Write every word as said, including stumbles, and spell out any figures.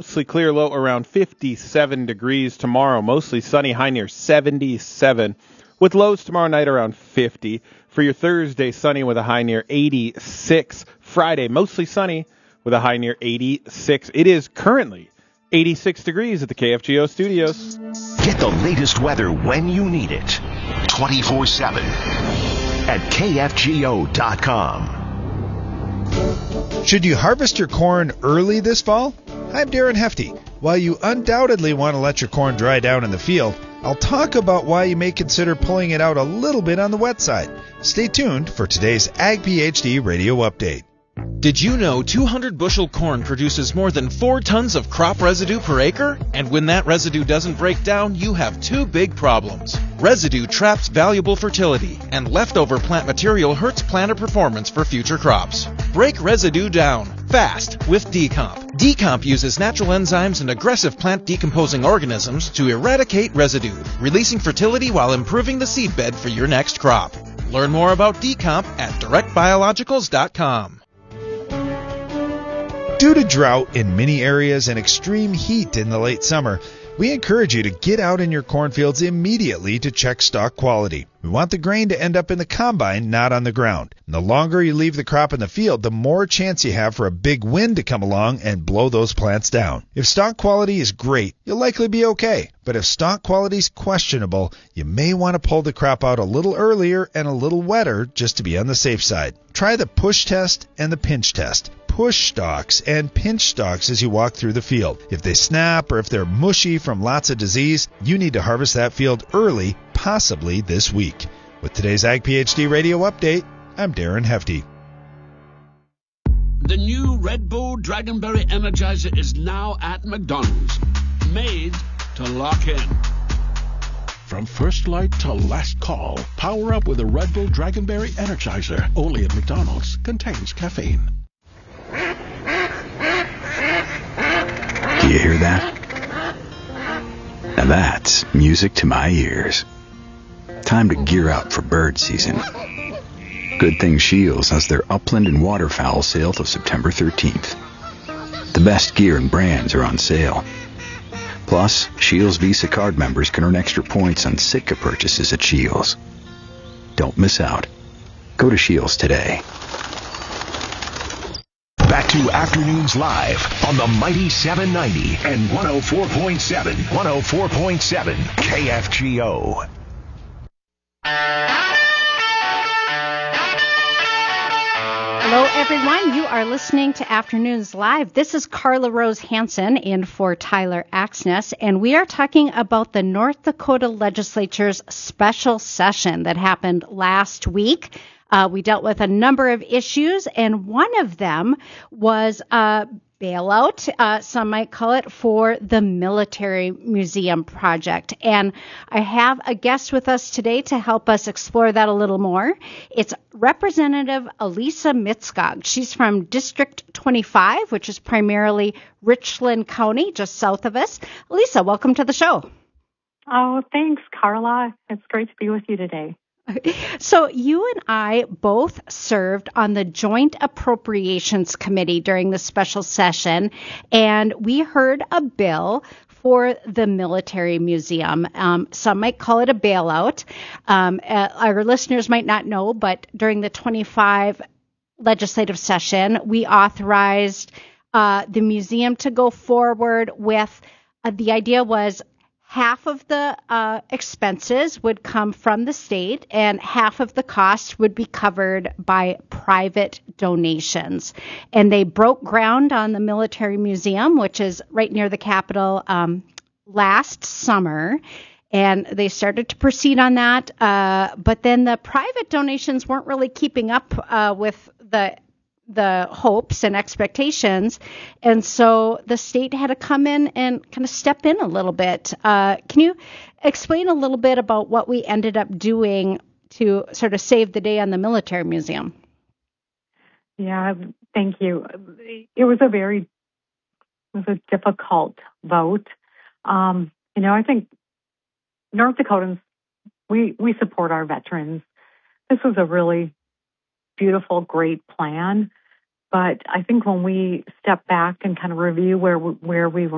mostly clear, low around fifty-seven degrees tomorrow. Mostly sunny, high near seventy-seven. With lows tomorrow night around fifty. For your Thursday, sunny with a high near eighty-six. Friday, mostly sunny with a high near eighty-six. It is currently eighty-six degrees at the K F G O studios. Get the latest weather when you need it. twenty-four seven at K F G O dot com. Should you harvest your corn early this fall? I'm Darren Hefty. While you undoubtedly want to let your corn dry down in the field, I'll talk about why you may consider pulling it out a little bit on the wet side. Stay tuned for today's Ag PhD Radio Update. Did you know two hundred bushel corn produces more than four tons of crop residue per acre? And when that residue doesn't break down, you have two big problems. Residue traps valuable fertility, and leftover plant material hurts planter performance for future crops. Break residue down fast with Decomp. Decomp uses natural enzymes and aggressive plant decomposing organisms to eradicate residue, releasing fertility while improving the seed bed for your next crop. Learn more about Decomp at direct biologicals dot com. Due to drought in many areas and extreme heat in the late summer, we encourage you to get out in your cornfields immediately to check stalk quality. We want the grain to end up in the combine, not on the ground. And the longer you leave the crop in the field, the more chance you have for a big wind to come along and blow those plants down. If stalk quality is great, you'll likely be okay. But if stalk quality is questionable, you may want to pull the crop out a little earlier and a little wetter just to be on the safe side. Try the push test and the pinch test. Push stalks and pinch stalks as you walk through the field. If they snap or if they're mushy from lots of disease, you need to harvest that field early, possibly this week. With today's Ag PhD Radio Update, I'm Darren Hefty. The new Red Bull Dragonberry Energizer is now at McDonald's, made to lock in. From first light to last call, power up with a Red Bull Dragonberry Energizer. Only at McDonald's. Contains caffeine. Do you hear that? Now that's music to my ears. Time to gear up for bird season. Good thing Shields has their upland and waterfowl sale till September thirteenth. The best gear and brands are on sale. Plus, Shields Visa card members can earn extra points on Sitka purchases at Shields. Don't miss out. Go to Shields today. Back to Afternoons Live on the Mighty seven ninety and one oh four point seven. one oh four point seven K F G O. Hello, everyone. You are listening to Afternoons Live. This is Carla Rose Hansen in for Tyler Axness, and we are talking about the North Dakota Legislature's special session that happened last week. Uh, we dealt with a number of issues, and one of them was a bailout, uh, some might call it, for the Military Museum project. And I have a guest with us today to help us explore that a little more. It's Representative Elisa Mitskog. She's from District twenty-five, which is primarily Richland County, just south of us. Elisa, welcome to the show. Oh, thanks, Carla. It's great to be with you today. So you and I both served on the Joint Appropriations Committee during the special session, and we heard a bill for the Military Museum. Um, some might call it a bailout. Um, uh, our listeners might not know, but during the twenty-five legislative session, we authorized uh, the museum to go forward with, uh, the idea was half of the uh, expenses would come from the state and half of the cost would be covered by private donations. And they broke ground on the Military Museum, which is right near the Capitol, um, last summer. And they started to proceed on that. Uh, but then the private donations weren't really keeping up uh, with the the hopes and expectations. And so the state had to come in and kind of step in a little bit. Uh, can you explain a little bit about what we ended up doing to sort of save the day on the Military Museum? Yeah, thank you. It was a very, it was a difficult vote. Um, you know, I think North Dakotans, we, we support our veterans. This was a really beautiful, great plan. But I think when we step back and kind of review where where we were